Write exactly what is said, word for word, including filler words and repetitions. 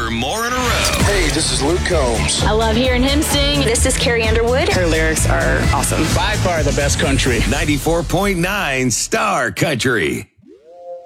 for more in a row. Hey, this is Luke Combs. I love hearing him sing. This is Carrie Underwood. Her lyrics are awesome. By far the best country. ninety-four point nine Star Country.